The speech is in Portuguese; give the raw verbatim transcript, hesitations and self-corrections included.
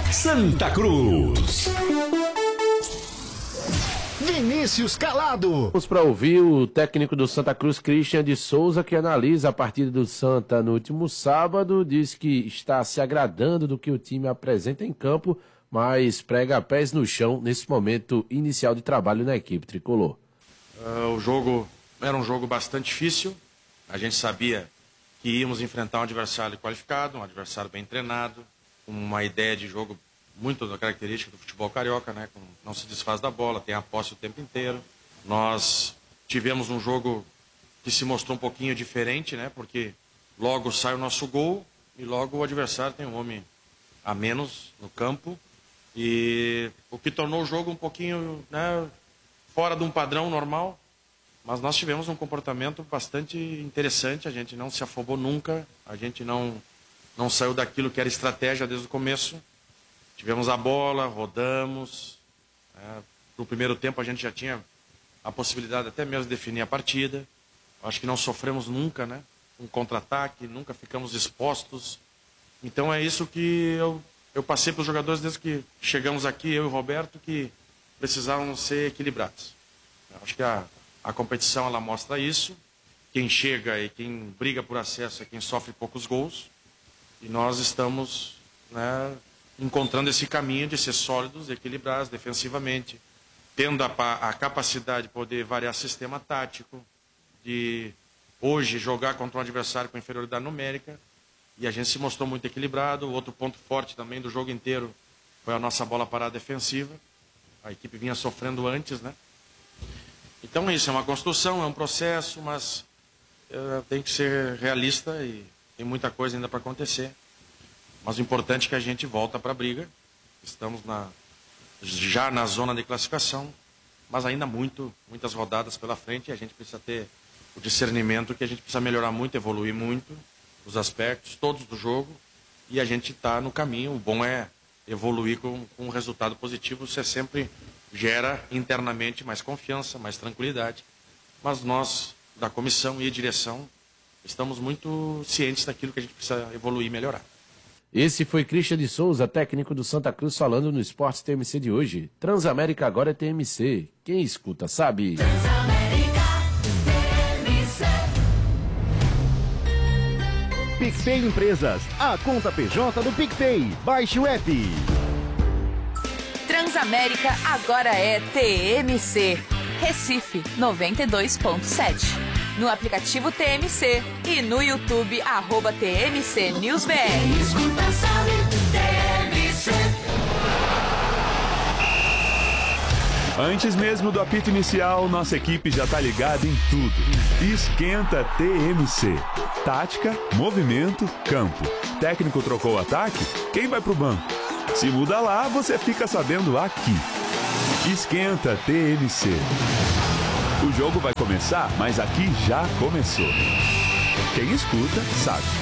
Santa Cruz. Vinícius Calado. Vamos para ouvir o técnico do Santa Cruz, Christian de Souza, que analisa a partida do Santa no último sábado, diz que está se agradando do que o time apresenta em campo, mas prega pés no chão nesse momento inicial de trabalho na equipe tricolor. Uh, o jogo era um jogo bastante difícil, a gente sabia que íamos enfrentar um adversário qualificado, um adversário bem treinado, com uma ideia de jogo muito da característica do futebol carioca, né? Não se desfaz da bola, tem a posse o tempo inteiro. Nós tivemos um jogo que se mostrou um pouquinho diferente, né? Porque logo sai o nosso gol e logo o adversário tem um homem a menos no campo. E o que tornou o jogo um pouquinho, né, fora de um padrão normal. Mas nós tivemos um comportamento bastante interessante, a gente não se afobou nunca, a gente não, não saiu daquilo que era estratégia desde o começo. Tivemos a bola, rodamos. É, no primeiro tempo a gente já tinha a possibilidade até mesmo de definir a partida. Acho que não sofremos nunca, né? Um contra-ataque, nunca ficamos expostos. Então é isso que eu, eu passei para os jogadores desde que chegamos aqui, eu e o Roberto, que precisavam ser equilibrados. Acho que a, a competição ela mostra isso. Quem chega e quem briga por acesso é quem sofre poucos gols. E nós estamos, né, encontrando esse caminho de ser sólidos, equilibrados defensivamente, tendo a, a capacidade de poder variar sistema tático, de hoje jogar contra um adversário com inferioridade numérica, e a gente se mostrou muito equilibrado. Outro ponto forte também do jogo inteiro foi a nossa bola parada defensiva. A equipe vinha sofrendo antes, né? Então é isso, é uma construção, é um processo, mas uh, tem que ser realista e tem muita coisa ainda para acontecer. Mas o importante é que a gente volta para a briga. Estamos na, já na zona de classificação, mas ainda muito, muitas rodadas pela frente, e a gente precisa ter o discernimento que a gente precisa melhorar muito, evoluir muito os aspectos, todos do jogo, e a gente está no caminho. O bom é evoluir com, com um resultado positivo. Você sempre gera internamente mais confiança, mais tranquilidade, mas nós, da comissão e direção, estamos muito cientes daquilo que a gente precisa evoluir e melhorar. Esse foi Christian de Souza, técnico do Santa Cruz, falando no Esportes T M C de hoje. Transamérica agora é T M C. Quem escuta sabe. Transamérica T M C. PicPay Empresas, a conta P J do PicPay. Baixe o app. Transamérica agora é T M C. Recife noventa e dois ponto sete. No aplicativo T M C e no YouTube, arroba T M C News B R. Escuta, sabe, T M C. Antes mesmo do apito inicial, nossa equipe já tá ligada em tudo. Esquenta T M C. Tática, movimento, campo. Técnico trocou o ataque? Quem vai pro banco? Se muda lá, você fica sabendo aqui. Esquenta T M C. O jogo vai começar, mas aqui já começou. Quem escuta, sabe.